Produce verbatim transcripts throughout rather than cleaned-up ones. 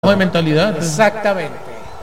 de mentalidad. Exactamente.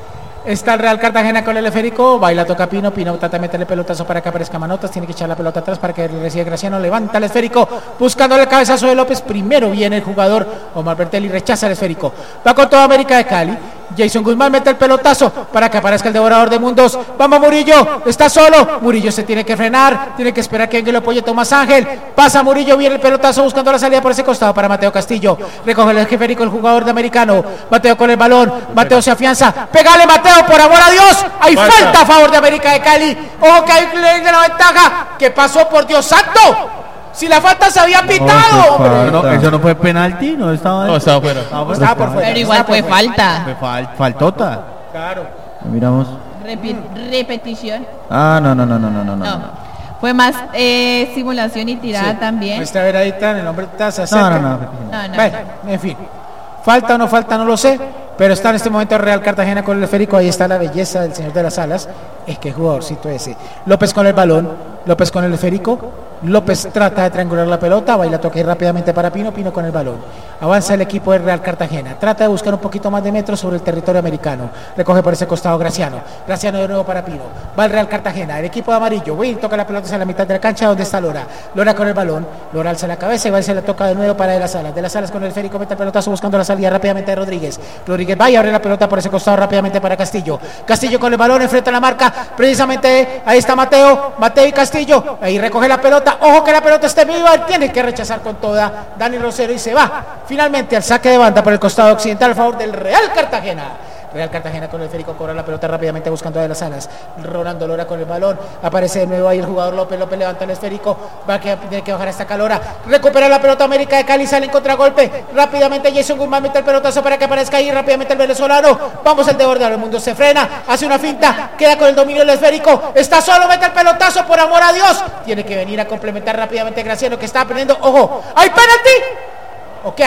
Está el Real Cartagena con el esférico, baila, toca Pino, Pino trata de meterle pelotazo para que aparezca Manotas, tiene que echar la pelota atrás para que reciba Graciano, levanta el esférico, buscando el cabezazo de López, primero viene el jugador Omar Bertelli, rechaza el esférico, va con toda América de Cali, Jason Guzmán mete el pelotazo para que aparezca el devorador de mundos, vamos Murillo, está solo, Murillo se tiene que frenar, tiene que esperar que alguien lo apoye, Tomás Ángel, pasa Murillo, viene el pelotazo buscando la salida por ese costado para Mateo Castillo, recoge el esférico el jugador de Americano, Mateo con el balón, Mateo se afianza, pegale Mateo, por amor a Dios, hay falta, falta a favor de América de Cali, ojo que hay de la ventaja, que pasó por Dios santo. Si la falta se había pitado, no, no, eso no fue penalti, no estaba. No, estaba fuera. Estaba, fuera. estaba por fuera. Pero igual fue falta. Fue fal, faltota. Claro. Miramos. Repi repetición. Ah, no, no, no, no, no, no. No. no. Fue más eh, simulación y tirada sí. también. Nuestra veradita, el hombre se acerca. No, no, no. no, no. Bueno, en fin. Falta o no falta, no lo sé. Pero está en este momento el Real Cartagena con el esférico. Ahí está la belleza del señor de las alas. Es que jugadorcito ese. López con el balón. López con el esférico. López trata de triangular la pelota. Baila, toca rápidamente para Pino. Pino con el balón. Avanza el equipo del Real Cartagena. Trata de buscar un poquito más de metros sobre el territorio americano. Recoge por ese costado Graciano. Graciano de nuevo para Pino. Va el Real Cartagena. El equipo de amarillo. Will toca la pelota hacia la mitad de la cancha. Donde está Lora. Lora con el balón. Lora alza la cabeza y va y se la toca de nuevo para De las Alas. De las Alas con el esférico. Mete el pelotazo buscando la salida rápidamente de Rodríguez. Rodríguez va y abre la pelota por ese costado rápidamente para Castillo. Castillo con el balón enfrenta la marca. Precisamente ahí está Mateo. Mateo y Castillo. Ahí recoge la pelota. Ojo que la pelota esté viva. Él tiene que rechazar con toda Dani Rosero y se va finalmente al saque de banda por el costado occidental a favor del Real Cartagena. Real Cartagena con el esférico cobra la pelota rápidamente buscando a De las Alas. Rolando Lora con el balón. Aparece de nuevo ahí el jugador López. López levanta el esférico. Va a tener que bajar hasta Calora. Recupera la pelota América de Cali. Sale en contragolpe. Rápidamente Jason Guzmán mete el pelotazo para que aparezca ahí rápidamente el venezolano. Vamos el desbordador. El mundo se frena. Hace una finta. Queda con el dominio del esférico. Está solo. Mete el pelotazo por amor a Dios. Tiene que venir a complementar rápidamente Graciano que está perdiendo. Ojo. ¿Hay penalti? Ok.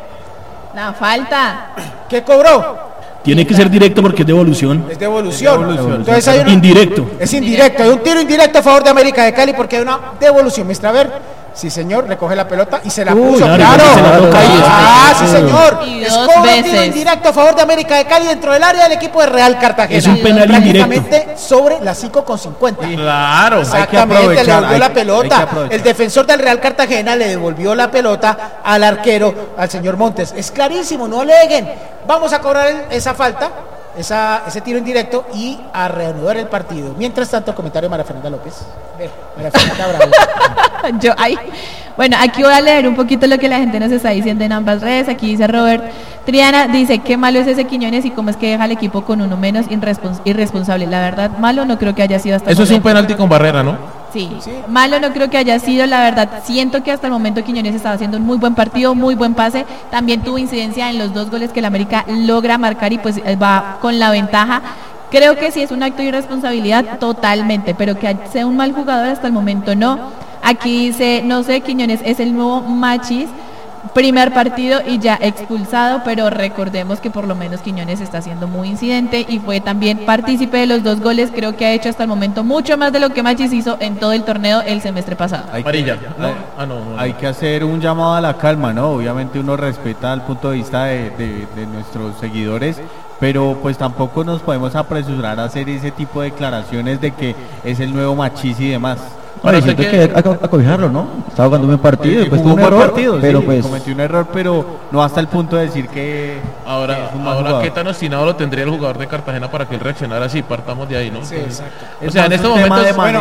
La falta. ¿Qué cobró? Tiene que ser directo porque es devolución. Es devolución. Es devolución. Entonces hay una... indirecto. Es indirecto. Hay un tiro indirecto a favor de América de Cali porque hay una devolución. Mister A ver. Sí, señor, recoge la pelota y se la Uy, puso. Claro, Claro. se la toca ahí. Ah, sí, señor. Y Es dos como un veces. tiro indirecto a favor de América de Cali dentro del área del equipo de Real Cartagena. Es un penal Prácticamente sobre las cinco con cincuenta. Claro. Exactamente, le devolvió hay- la hay que pelota. aprovechar. El defensor del Real Cartagena le devolvió la pelota al arquero, al señor Montes. Es clarísimo, no aleguen. Vamos a cobrar el- esa falta. Esa, ese tiro indirecto y a reanudar el partido. Mientras tanto, comentario de María Fernanda López. Ve, María Fernanda Bravo. Yo, ay. Bueno, aquí voy a leer un poquito lo que la gente nos está diciendo en ambas redes. Aquí dice Robert Triana, dice, qué malo es ese Quiñones y cómo es que deja al equipo con uno menos irrespons irresponsable. La verdad, malo no creo que haya sido hasta el Eso es un momento. penalti con barrera, ¿no? Sí. Malo no creo que haya sido, la verdad, siento que hasta el momento Quiñones estaba haciendo un muy buen partido, muy buen pase, también tuvo incidencia en los dos goles que el América logra marcar y pues va con la ventaja. Creo que sí es un acto de irresponsabilidad totalmente, pero que sea un mal jugador hasta el momento no. Aquí dice, no sé, Quiñones es el nuevo Machis, primer partido y ya expulsado, pero recordemos que por lo menos Quiñones está siendo muy incidente y fue también partícipe de los dos goles. Creo que ha hecho hasta el momento mucho más de lo que Machis hizo en todo el torneo el semestre pasado. Hay que- Amarilla. ¿no? hay- Ah, no, no, no. Hay que hacer un llamado a la calma, ¿no? Obviamente uno respeta el punto de vista de, de- de nuestros seguidores, pero pues tampoco nos podemos apresurar a hacer ese tipo de declaraciones de que es el nuevo Machis y demás. Ahora, Bueno, siento sé que que- hay que acogerlo, ¿no? Estaba jugando un buen partido, Pues, después jugó tuvo un un buen error, partido, pero sí, pues... cometió un error, pero no hasta el punto de decir que Ahora, que es un mal ahora jugador. ¿qué tan obstinado lo tendría el jugador de Cartagena para que él reaccionara así? Partamos de ahí, ¿no? Sí, exacto. O sea, en Es estos más un tema momentos... de